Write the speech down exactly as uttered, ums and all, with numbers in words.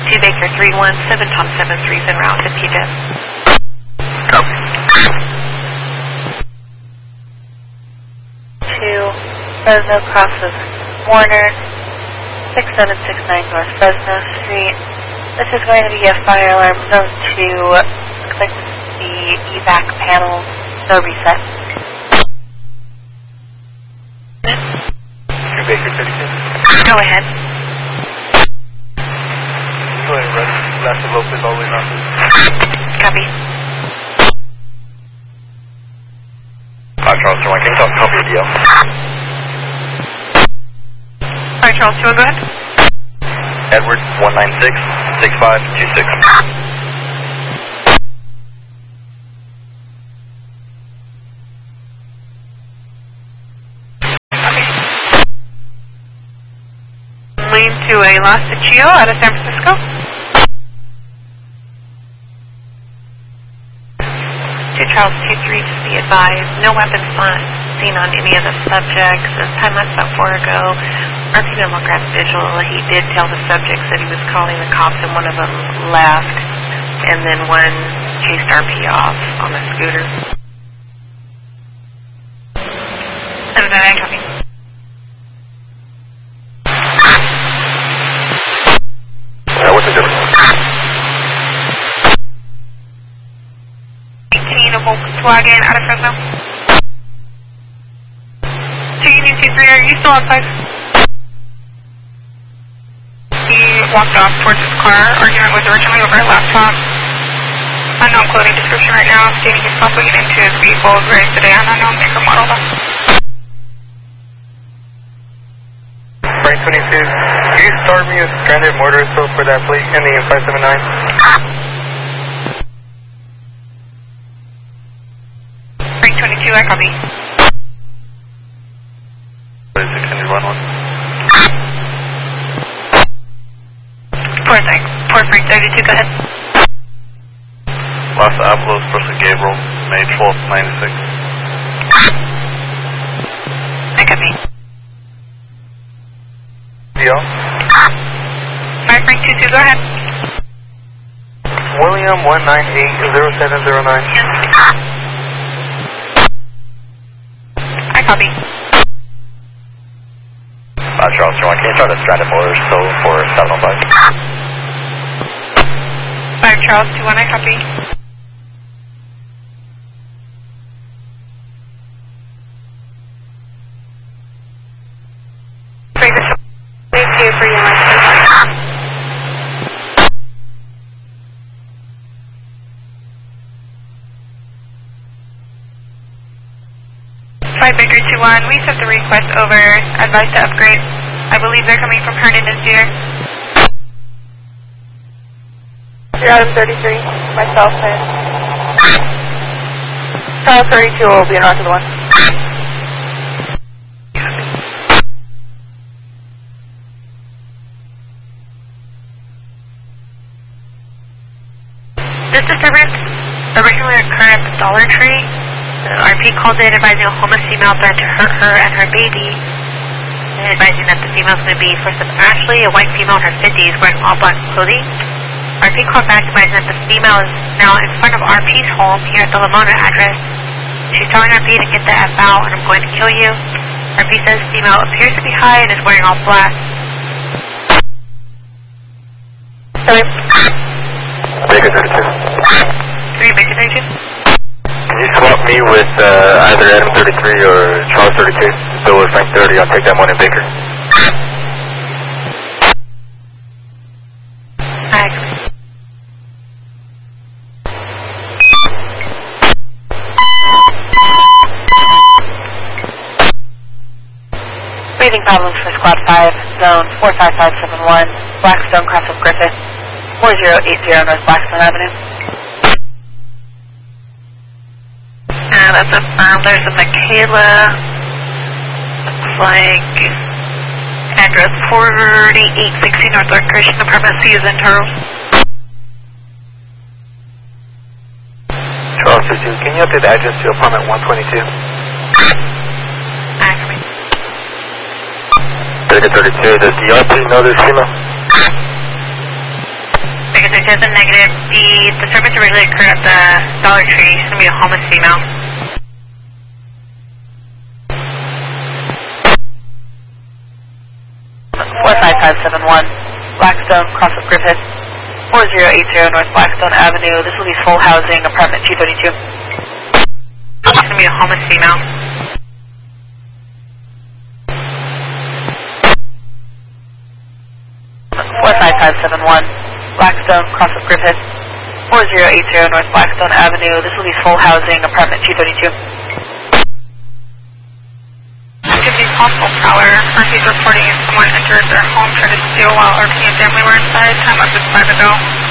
two Baker three one seven Tom seven three en route to P J. Copy. Two Fresno crosses Warner, six seven six nine North Fresno Street. This is going to be a fire alarm zone two. Looks like this is the E V A C panel, so reset. two Baker thirty-two. Go ahead. Go ahead, rest, rest of Lopez all the way around. Copy. Hi, Charles two one, can you talk copy of D L? Hi, Charles two one, go ahead. Edward one nine six six five two six. Lean to a Los Chio out of San Francisco. Two Charles two three, just be advised, no weapons seen on any of the subjects. As time lapse about four ago, R P Democrat visual, he did tell the subjects that he was calling the cops and one of them left, and then one chased R P off on a scooter. seven nine nine, copy. Uh, what's the difference? eighteen, a Volkswagen out of Fresno. two Union two three, are you still outside? He walked off towards his car. Argument was originally over a laptop. Unknown clothing description right now, stating he's possibly getting into his vehicle, very sedan, unknown make or model. Frank twenty-two, can you start me a stranded mortar so for that plate ending in five seven nine? Frank twenty-two, I copy. six hundred one one. Four, thanks. Four, Frank thirty-two, go ahead. Los Alamos, Brooklyn Gabriel, May twelfth, ninety-six. I copy. Deal? Five, Frank two two, go ahead. William one nine eight zero seven zero nine. I copy. Uh, Charles two one, can you try to stranded mortar so for seven oh five? Five, Charles two one, I copy. Thank you for your license. Five Baker two one, we sent the request over. Advice to upgrade. I believe they're coming from Hernandez, dear. You're out of thirty-three, myself and Charles thirty-two will be in route to the one. This disturbance originally occurred at the Dollar Tree. The R P called in advising a homeless female threatened to hurt her and her baby, and advising that the female is going to be First of Ashley, a white female in her fifties wearing all black clothing. R P called back advising that the female is now in front of R P's home here at the Lamona address. She's telling R P to get the F out and I'm going to kill you. R P says the female appears to be high and is wearing all black. Sorry. Baker thirty-two. Three Baker thirty-two. Can you swap me with uh, either Adam thirty-three or Charles thirty-two? So with Frank thirty, I'll take that one in Baker. I agree. Breathing problems for Squad five, Zone four five five seven one, Blackstone cross of Griffith, four zero eight zero North Blackstone Avenue. Uh, that's a firm. There's a Michaela. Looks like address forty-eight sixty Northwest Christian Apartment C is in Taro. Charles thirty-two, can you update the address to apartment one twenty-two? Actually. Baker thirty-two, does the R P know this female? There's a negative. The disturbance originally occurred at the Dollar Tree. It's going to be a homeless female. four five five seven one, Blackstone, cross of Griffith, four zero eight zero North Blackstone Avenue. This will be full housing, apartment two thirty-two. It's going to be a homeless female. four five five seven one, Blackstone, cross of Griffith, four zero eight zero North Blackstone Avenue. This will be full housing, apartment two thirty-two. Could be possible prowler. First he's reporting if someone entered their home, tried to steal while R P and family were inside. Time up is five ago.